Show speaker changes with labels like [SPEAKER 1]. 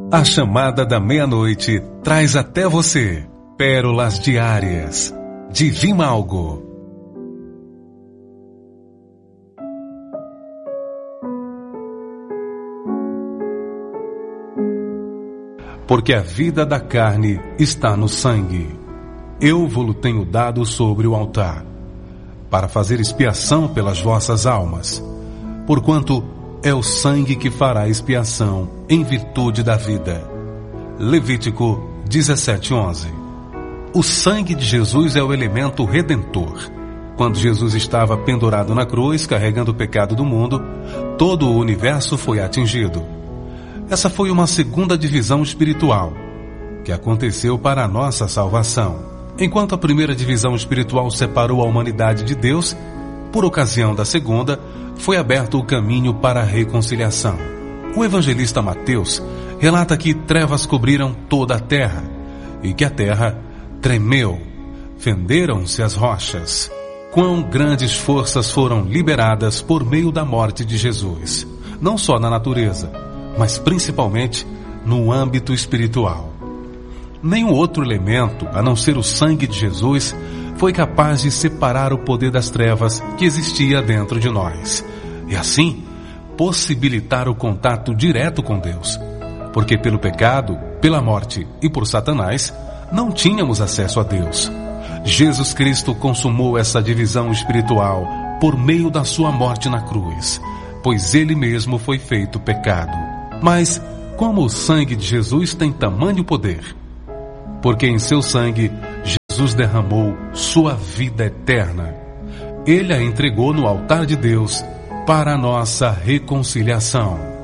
[SPEAKER 1] A chamada da meia-noite traz até você pérolas diárias de Vimalgo. Porque a vida da carne está no sangue. Eu vou-lo tenho dado sobre o altar, para fazer expiação pelas vossas almas, porquanto é o sangue que fará expiação em virtude da vida. Levítico 17:11. O sangue de Jesus é o elemento redentor. Quando Jesus estava pendurado na cruz, carregando o pecado do mundo, todo o universo foi atingido. Essa foi uma segunda divisão espiritual, que aconteceu para a nossa salvação. Enquanto a primeira divisão espiritual separou a humanidade de Deus, por ocasião da segunda, foi aberto o caminho para a reconciliação. O evangelista Mateus relata que trevas cobriram toda a terra, e que a terra tremeu, fenderam-se as rochas. Quão grandes forças foram liberadas por meio da morte de Jesus, não só na natureza, mas principalmente no âmbito espiritual. Nenhum outro elemento, a não ser o sangue de Jesus, foi capaz de separar o poder das trevas que existia dentro de nós, e assim possibilitar o contato direto com Deus, porque pelo pecado, pela morte e por Satanás, não tínhamos acesso a Deus. Jesus Cristo consumou essa divisão espiritual por meio da sua morte na cruz, pois ele mesmo foi feito pecado. Mas como o sangue de Jesus tem tamanho poder? Porque em seu sangue Jesus derramou sua vida eterna. Ele a entregou no altar de Deus para a nossa reconciliação.